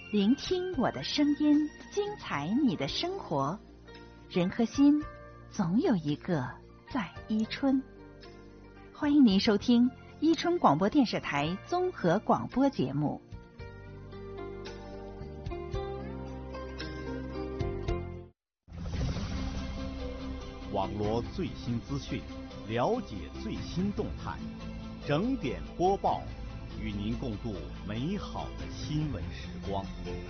聆听我的声音，精彩你的生活。人和心，总有一个在伊春。欢迎您收听伊春广播电视台综合广播节目。 网罗最新资讯，了解最新动态，整点播报，与您共度美好的新闻时光。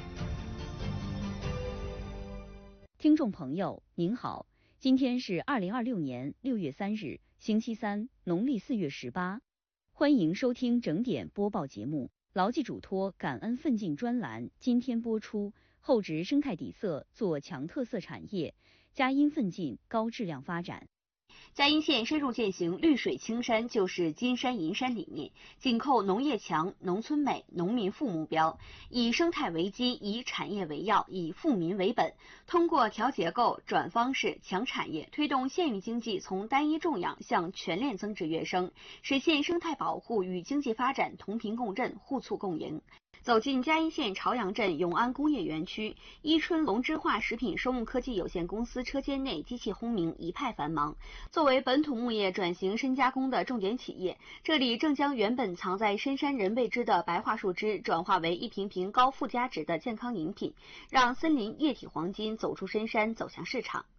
听众朋友您好，今天是2026年6月3日，星期三，农历4月18。欢迎收听整点播报节目。牢记嘱托，感恩奋进专栏今天播出。厚植生态底色，做强特色产业，佳音奋进高质量发展。 嘉阴县深入践行绿水青山就是金山银山理念，紧扣农业强、农村美、农民富目标，以生态为基，以产业为要，以富民为本，通过调结构、转方式、强产业，推动县域经济从单一种养向全链增值跃升，实现生态保护与经济发展同频共振、互促共赢。走进嘉阴县朝阳镇永安工业园区，伊春龙之化食品生物科技有限公司车间内机器轰鸣，一派繁忙。作为本土牧业转型深加工的重点企业，这里正将原本藏在深山人未知的白桦树枝转化为一瓶瓶高附加值的健康饮品，让森林液体黄金走出深山，走向市场。